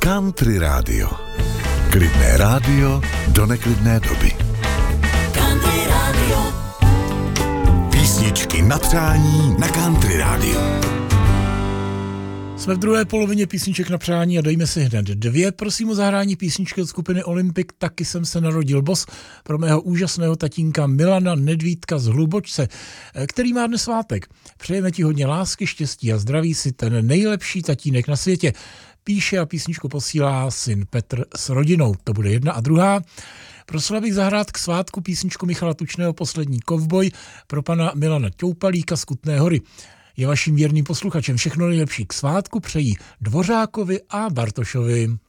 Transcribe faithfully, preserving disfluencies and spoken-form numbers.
Country rádio. Klidné rádio do neklidné doby. Country rádio. Písničky na přání na Country rádiu. Jsme v druhé polovině písniček na přání a dejme si hned dvě. Prosím o zahrání písničky od skupiny Olympic Taky jsem se narodil boss pro mého úžasného tatínka Milana Nedvídka z Hlubočce, který má dnes svátek. Přejeme ti hodně lásky, štěstí a zdraví, si ten nejlepší tatínek na světě. Píše a písničku posílá syn Petr s rodinou. To bude jedna a druhá. Prosila bych zahrát k svátku písničku Michala Tučného Poslední kovboj pro pana Milana Ťoupalíka z Kutné Hory. Je vaším věrným posluchačem. Všechno nejlepší k svátku přejí Dvořákovi a Bartošovi.